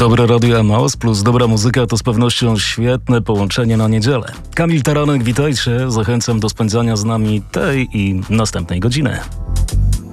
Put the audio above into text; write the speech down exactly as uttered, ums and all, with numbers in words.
Dobre radio Emaus plus dobra muzyka to z pewnością świetne połączenie na niedzielę. Kamil Taranek, witajcie. Zachęcam do spędzania z nami tej i następnej godziny.